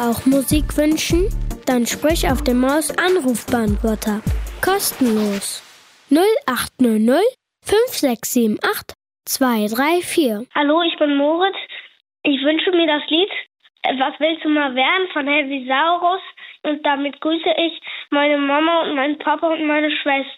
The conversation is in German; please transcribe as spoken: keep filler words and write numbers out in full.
auch Musik wünschen? Dann sprich auf dem Maus-Anrufbeantworter. Kostenlos. null acht null null fünf sechs sieben acht zwei drei vier. Hallo, ich bin Moritz. Ich wünsche mir das Lied Was willst du mal werden von Heavy Saurus. Und damit grüße ich meine Mama und meinen Papa und meine Schwester.